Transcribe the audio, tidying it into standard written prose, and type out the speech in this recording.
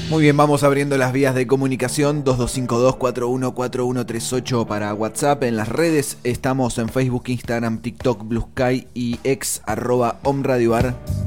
Muy bien, vamos abriendo las vías de comunicación. 2252-414138 para WhatsApp. En las redes estamos en Facebook, Instagram, TikTok, Blue Sky y ex @omradiobar.